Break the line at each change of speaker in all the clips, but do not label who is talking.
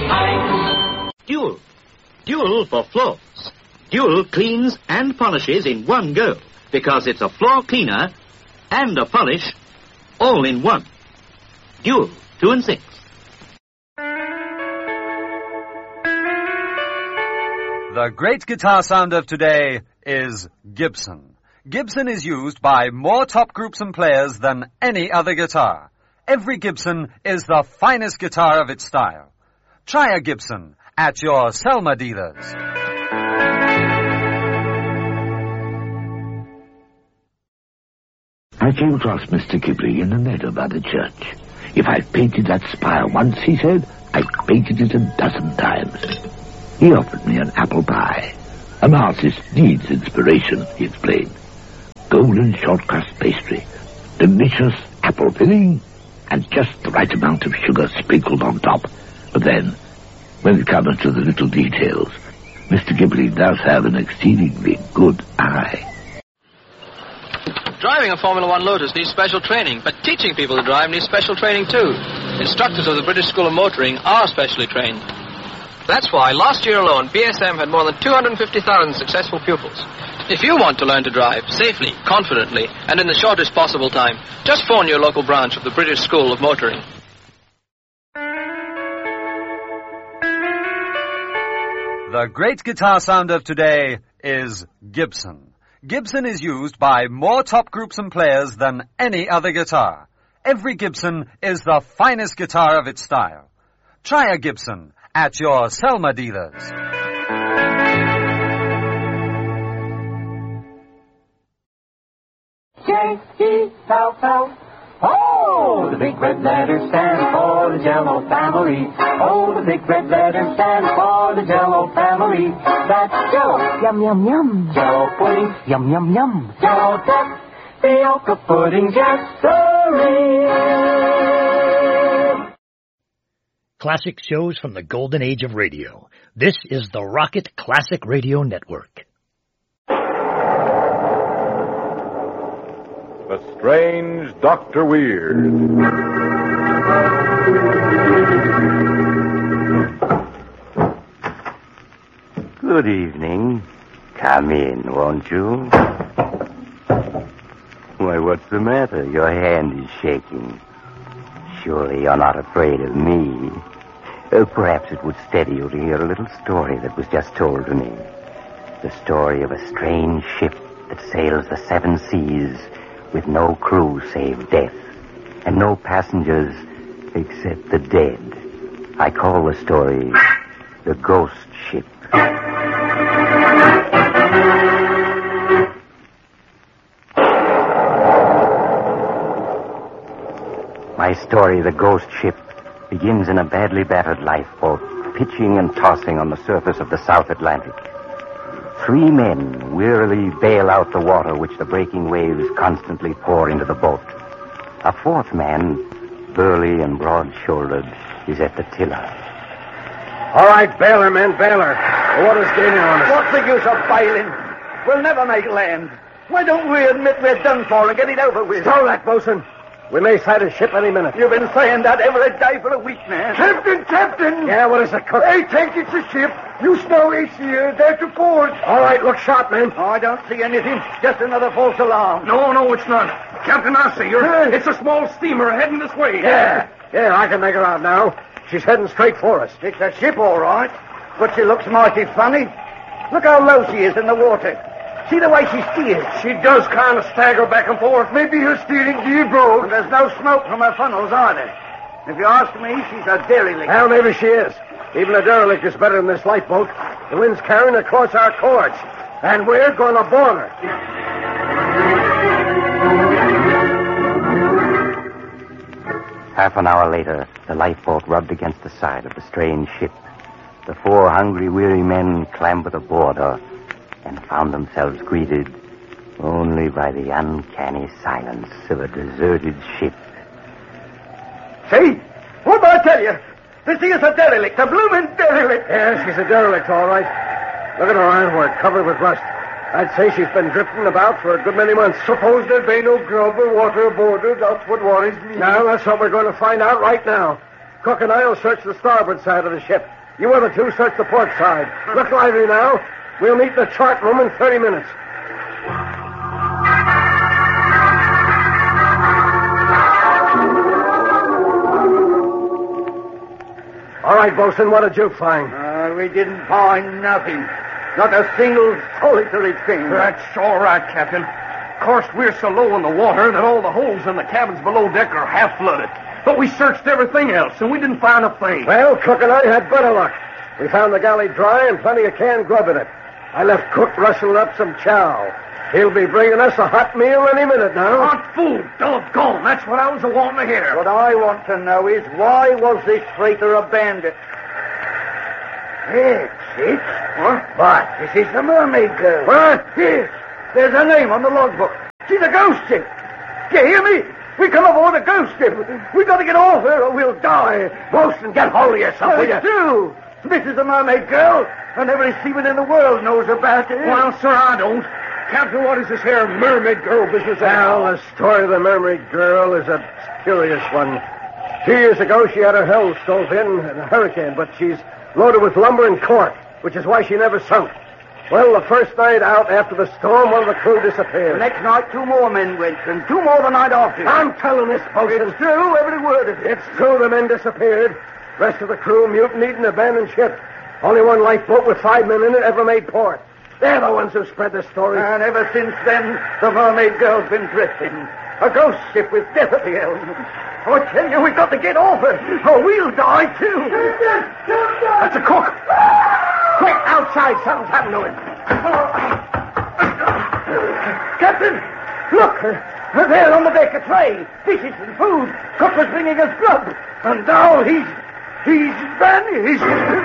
Dual. Dual for floors. Dual cleans and polishes in one go because it's a floor cleaner and a polish all in one. Dual 2 and 6.
The great guitar sound of today is Gibson. Gibson is used by more top groups and players than any other guitar. Every Gibson is the finest guitar of its style. Try a Gibson at your Selma dealers.
I came across Mr. Ghibli in the meadow by the church. If I've painted that spire once, he said, I've painted it 12 times. He offered me an apple pie. An artist needs inspiration, he explained. Golden short crust pastry, delicious apple filling, and just the right amount of sugar sprinkled on top. But then, when it comes to the little details, Mr. Ghibli does have an exceedingly good eye.
Driving a Formula One Lotus needs special training, but teaching people to drive needs special training too. Instructors of the British School of Motoring are specially trained. That's why last year alone, BSM had more than 250,000 successful pupils. If you want to learn to drive safely, confidently, and in the shortest possible time, just phone your local branch of the British School of Motoring.
The great guitar sound of today is Gibson. Gibson is used by more top groups and players than any other guitar. Every Gibson is the finest guitar of its style. Try a Gibson at your Selma dealers.
J-E-L-L. Oh, the big red letters stand for the Jell-O family. Oh, the big red letters stand for the Jell-O family. That's Jell-O, yum, yum, yum. Jell-O pudding, yum, yum, yum. Jell-O duck, Fiocca pudding, yes, sirree.
Classic shows from the golden age of radio. This is the Rocket Classic Radio Network.
The Strange Dr. Weird.
Good evening. Come in, won't you? Why, what's the matter? Your hand is shaking. Surely you're not afraid of me. Perhaps it would steady you to hear a little story that was just told to me. The story of a strange ship that sails the 7 seas with no crew save death, and no passengers except the dead. I call the story The Ghost Ship. My story, The Ghost Ship, begins in a badly battered lifeboat, pitching and tossing on the surface of the South Atlantic. 3 men wearily bail out the water which the breaking waves constantly pour into the boat. A 4th man, burly and broad-shouldered, is at the tiller.
All right, bailer, men, bailer. The water's gaining on us.
What's the use of bailing? We'll never make land. Why don't we admit we're done for and get it over with?
Throw that, bosun. We may sight a ship any minute.
You've been saying that every day for a week now.
Captain! Yeah, what is it, cook?
Hey, think it's a ship. You know it's here. There to port.
All right, look sharp, men.
Oh, I don't see anything. Just another false alarm.
No, it's not. Captain, I see her. It's a small steamer heading this way. Yeah, I can make her out now. She's heading straight for us.
It's a ship, all right. But she looks mighty funny. Look how low she is in the water. See the way she steers?
She does kind of stagger back and forth. Maybe her steering gear broke.
And there's no smoke from her funnels either. If you ask me, she's a derelict.
Well, maybe she is. Even a derelict is better than this lifeboat. The wind's carrying across our cords. And we're going to board her.
Half an hour later, the lifeboat rubbed against the side of the strange ship. The 4 hungry, weary men clambered aboard her and found themselves greeted only by the uncanny silence of a deserted ship.
See? What did I tell you? This is a derelict, a blooming derelict.
Yeah, she's a derelict, all right. Look at her ironwork covered with rust. I'd say she's been drifting about for a good many months.
Suppose there be no grub or water aboard her, that's what worries me.
Now, that's what we're going to find out right now. Cook and I'll search the starboard side of the ship. You other two search the port side. Look lively now. We'll meet in the chart room in 30 minutes. All right, Bosun, what did you find?
We didn't find nothing. Not a single solitary thing.
That's all right, Captain. Of course, we're so low in the water that all the holes in the cabins below deck are half flooded. But we searched everything else, and we didn't find a thing. Well, Cook and I had better luck. We found the galley dry and plenty of canned grub in it. I left Cook rustling up some chow. He'll be bringing us a hot meal any minute now. Hot food, doggone. That's what I was wanting to hear.
What I want to know is why was this freighter abandoned? Yes, it's... What? But this is the Mermaid Girl.
What?
Yes. There's her name on the logbook. She's a ghost ship. Do you hear me? We come aboard a ghost ship. We've got to get off her or we'll die.
Bosun, get hold of yourself, will you?
Do. This is the Mermaid Girl, and every seaman in the world knows about her.
Well, sir, I don't. Captain, what is this here Mermaid Girl business? Well, the story of the Mermaid Girl is a curious one. 2 years ago, she had her hull stove in a hurricane, but she's loaded with lumber and cork, which is why she never sunk. Well, the first night out after the storm, one of the crew disappeared.
The next night, 2 more men went, and 2 more the night after.
I'm telling this, Bosun.
It's true, every word of it.
It's true the men disappeared. Rest of the crew mutinied and abandoned ship. Only one lifeboat with 5 men in it ever made port. They're the ones who spread the story.
And ever since then, the Mermaid Girl's been drifting. A ghost ship with death at the helm. I tell you, we've got to get off her, or we'll die, too.
That's a cook. Quick, outside. Something's happened to him.
Captain, look. There on the deck, a tray. Dishes and food. Cook was bringing us grub. And now he's vanished.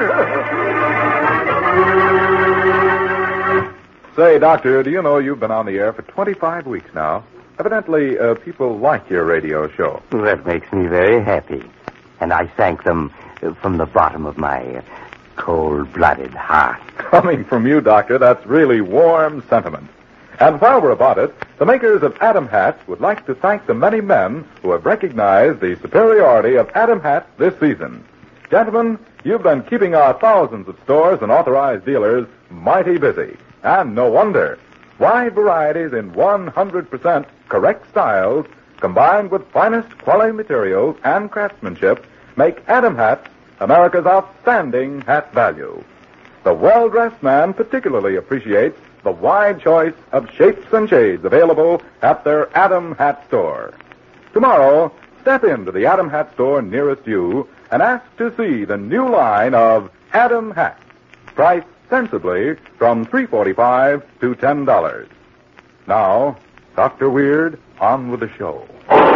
Say, Doctor, do you know you've been on the air for 25 weeks now? Evidently, people like your radio show.
That makes me very happy. And I thank them from the bottom of my cold-blooded heart.
Coming from you, Doctor, that's really warm sentiment. And while we're about it, the makers of Atom Hats would like to thank the many men who have recognized the superiority of Atom Hats this season. Gentlemen, you've been keeping our thousands of stores and authorized dealers mighty busy. And no wonder. Wide varieties in 100% correct styles, combined with finest quality materials and craftsmanship, make Atom Hats America's outstanding hat value. The well-dressed man particularly appreciates the wide choice of shapes and shades available at their Atom Hat store. Tomorrow, step into the Atom Hat store nearest you and ask to see the new line of Atom Hats, priced sensibly from $3.45 to $10. Now, Dr. Weird, on with the show.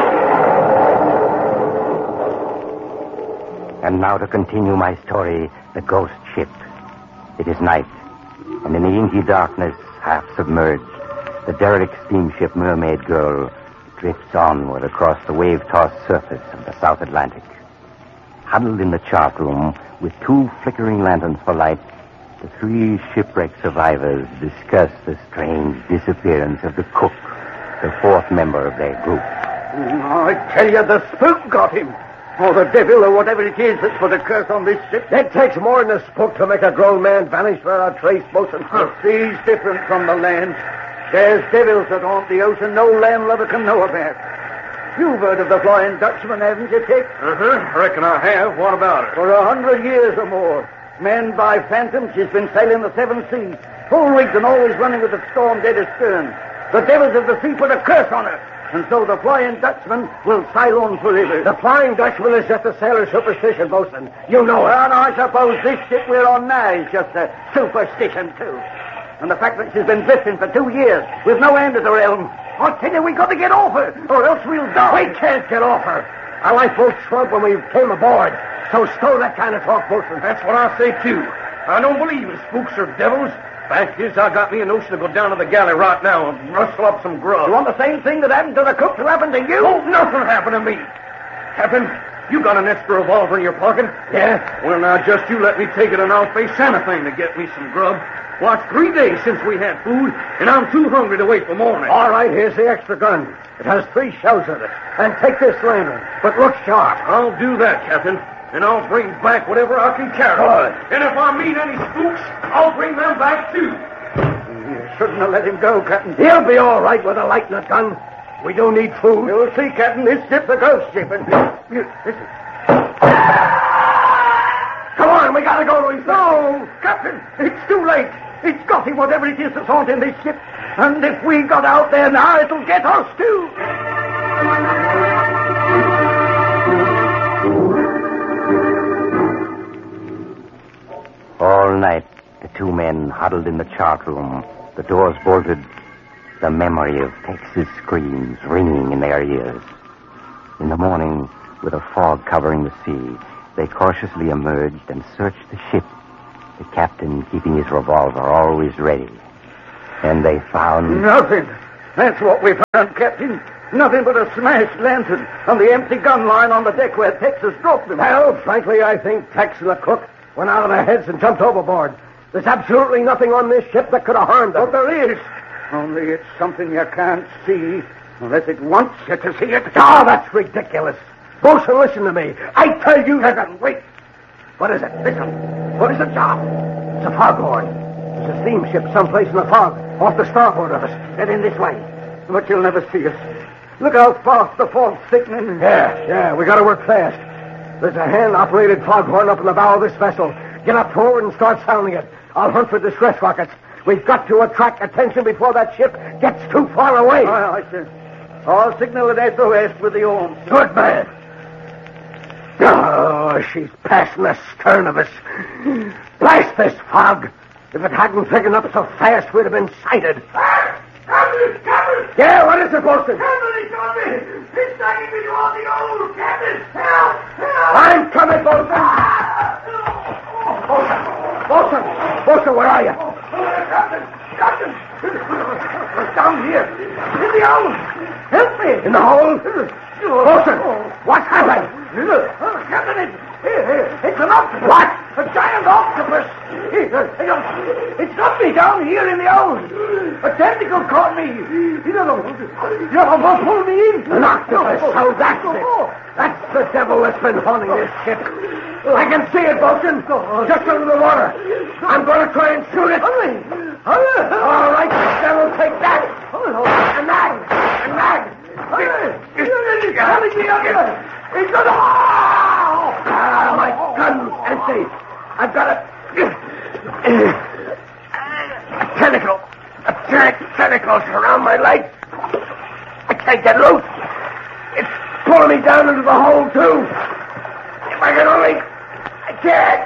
And now to continue my story, The Ghost Ship. It is night, and in the inky darkness, half submerged, the derelict steamship Mermaid Girl drifts onward across the wave-tossed surface of the South Atlantic. Huddled in the chart room with 2 flickering lanterns for light, the 3 shipwrecked survivors discuss the strange disappearance of the cook, the 4th member of their group.
I tell you, the spook got him. Or the devil, or whatever it is that's put a curse on this ship.
It takes more than a spook to make a grown man vanish without a trace, Bosun.
The sea's different from the land. There's devils that haunt the ocean no landlubber can know about. You've heard of the Flying Dutchman, haven't you, Dick?
I reckon I have. What about it?
For 100 years or more, manned by phantoms, she's been sailing the 7 seas, full rigged and always running with the storm dead astern. The devils of the sea put a curse on her, and so the Flying Dutchman will sail on forever.
The Flying Dutchman is just a sailor's superstition, Bosun. You know it.
And I suppose this ship we're on now is just a superstition, too. And the fact that she's been drifting for 2 years with no end at her helm, I tell you, we've got to get off her, or else we'll die.
We can't get off her. Our lifeboat shrunk when we came aboard. So stow that kind of talk, Bosun. That's what I say, too. I don't believe in spooks or devils. Fact is, I got me a notion to go down to the galley right now and rustle up some grub.
You want the same thing that happened to the cook to happen to you?
Oh, nothing happened to me. Captain, you got an extra revolver in your pocket? Yeah. Well, now, just you let me take it and I'll face anything to get me some grub. Well, it's 3 days since we had food, and I'm too hungry to wait for morning. All right, here's the extra gun. It has 3 shells in it. And take this lantern, but look sharp. I'll do that, Captain. and I'll bring back whatever I can carry. And if I meet any spooks, I'll bring them back, too.
You shouldn't have let him go, Captain.
He'll be all right with a light and a gun. We don't need food.
You'll see, Captain. This ship's a ghost ship. And listen.
Come on, we gotta go to his...
No, Captain, it's too late. It's got him, whatever it is that's haunting this ship. And if we got out there now, it'll get us, too.
All night, the two men huddled in the chart room, the doors bolted, the memory of Tex's screams ringing in their ears. In the morning, with a fog covering the sea, they cautiously emerged and searched the ship, the captain keeping his revolver always ready. And they found...
Nothing. That's what we found, Captain. Nothing but a smashed lantern and the empty gun line on the deck where Tex has dropped them.
Well, frankly, I think Tex and the cook went out of their heads and jumped overboard. There's absolutely nothing on this ship that could have harmed them.
But there is. Only it's something you can't see unless it wants you to see it.
Oh, that's ridiculous. Bosun, listen to me. I tell you... Wait. What is it? Listen. What is the job? It's a foghorn. There's a steamship someplace in the fog, off the starboard of us.
Get in this way. But you'll never see us. Look how fast the fog's thickening.
Yeah, we gotta work fast. There's a hand-operated foghorn up in the bow of this vessel. Get up forward and start sounding it. I'll hunt for distress rockets. We've got to attract attention before that ship gets too far away.
Aye, sir. I'll signal at SOS with the arms.
Good man. Oh, she's passing the stern of us. Blast this fog. If it hadn't thickened up so fast, we'd have been sighted.
Captain!
Yeah, what is it, Bosun?
Captain, he's on me! He's dragging me toward the old! Captain, help!
I'm coming, Bosun! Bosun, where are you?
Captain! Down here! In the hole! Help me!
In the hole? Bosun, what's happened?
Captain, it's an octopus!
What?
A giant octopus! It's got me down here in the hole! A tentacle caught me! You pulled me in!
An octopus, so that's it! That's the devil that's been haunting this ship! I can see it, Bosun! Just under the water! I'm going to try and shoot it! All right, the devil, take that! And that! And that! My gun's empty. I've got a tentacle. A giant tentacles around my leg. I can't get loose. It's pulling me down into the hole, too. If I can only... I can't.